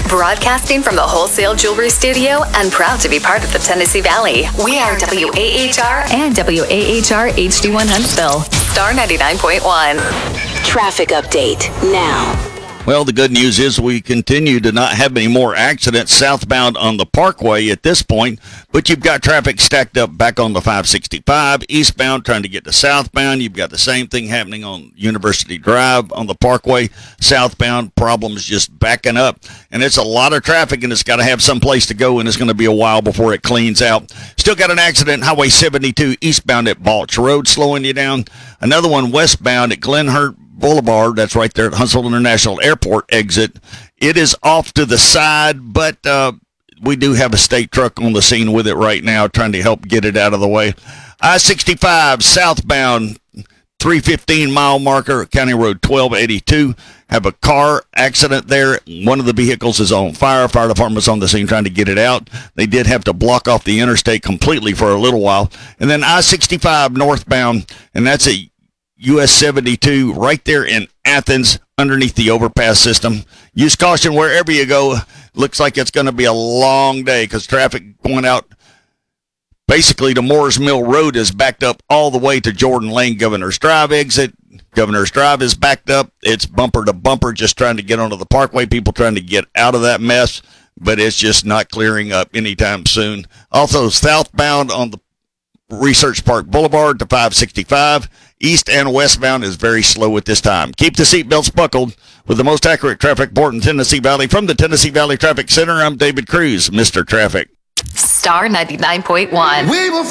Broadcasting from the Wholesale Jewelry Studio and proud to be part of the Tennessee Valley. We are WAHR and WAHR HD1 Huntsville. Star 99.1. Traffic update now. Well, the good news is we continue to not have any more accidents southbound on the Parkway at this point, but you've got traffic stacked up back on the 565, eastbound trying to get to southbound. You've got the same thing happening on University Drive on the Parkway, southbound, problems just backing up. And it's a lot of traffic, and it's got to have some place to go, and it's going to be a while before it cleans out. Still got an accident, Highway 72 eastbound at Balch Road, slowing you down. Another one westbound at Glenhurt Boulevard, that's right there at Huntsville International Airport exit. It is off to the side, but we do have a state truck on the scene with it right now trying to help get it out of the way. I-65 southbound, 315 mile marker, County Road 1282. Have a car accident there. One of the vehicles is on fire. Fire department's on the scene trying to get it out. They did have to block off the interstate completely for a little while. And then I-65 northbound, and that's a US 72 right there in Athens underneath the overpass system. Use caution wherever you go. Looks like it's going to be a long day because traffic going out basically to Moores Mill Road is backed up all the way to Jordan Lane Governor's Drive exit. Governor's Drive is backed up. It's bumper to bumper just trying to get onto the Parkway. People trying to get out of that mess, but it's just not clearing up anytime soon. Also southbound on the Research Park Boulevard to 565. East and westbound is very slow at this time. Keep the seatbelts buckled with the most accurate traffic report in Tennessee Valley. From the Tennessee Valley Traffic Center, I'm David Cruz, Mr. Traffic. Star 99.1.